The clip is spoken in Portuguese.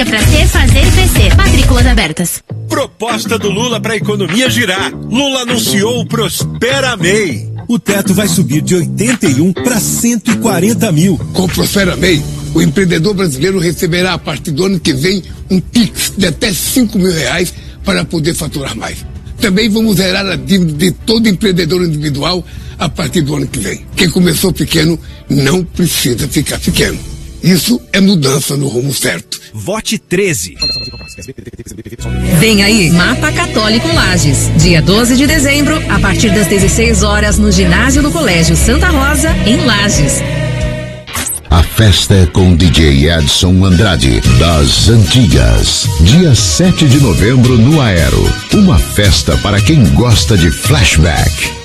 economia pra ser, fazer e crescer. Matrículas abertas. Proposta do Lula pra economia girar. Lula anunciou o Prospera MEI. O teto vai subir de 81 para 140 mil. Com o Prospera MEI, o empreendedor brasileiro receberá a partir do ano que vem um Pix de até R$5 mil para poder faturar mais. Também vamos zerar a dívida de todo empreendedor individual a partir do ano que vem. Quem começou pequeno não precisa ficar pequeno. Isso é mudança no rumo certo. Vote 13. Vem aí, Mapa Católico Lages. Dia 12 de dezembro, a partir das 16 horas, no ginásio do Colégio Santa Rosa, em Lages. A festa é com DJ Edson Andrade, das Antigas. Dia 7 de novembro no Aero. Uma festa para quem gosta de flashback.